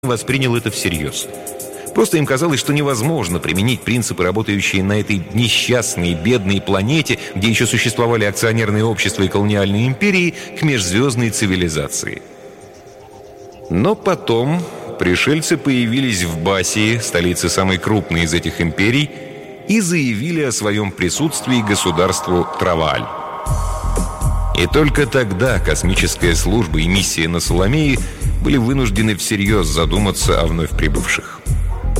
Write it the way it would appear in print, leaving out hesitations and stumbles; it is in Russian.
воспринял это всерьез. Просто им казалось, что невозможно применить принципы, работающие на этой несчастной, бедной планете, где еще существовали акционерные общества и колониальные империи, к межзвездной цивилизации. Но потом пришельцы появились в Басии, столице самой крупной из этих империй, и заявили о своем присутствии государству Траваль. И только тогда космическая служба и миссия на Соломее были вынуждены всерьез задуматься о вновь прибывших.